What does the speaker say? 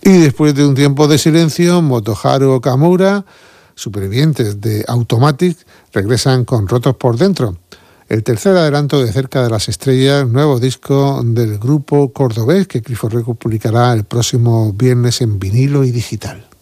Y después de un tiempo de silencio, Motoharu Okamura, supervivientes de Automatic, regresan con Rotos por Dentro, el tercer adelanto de Cerca de las Estrellas, nuevo disco del grupo cordobés que Grifo Records publicará el próximo viernes en vinilo y digital.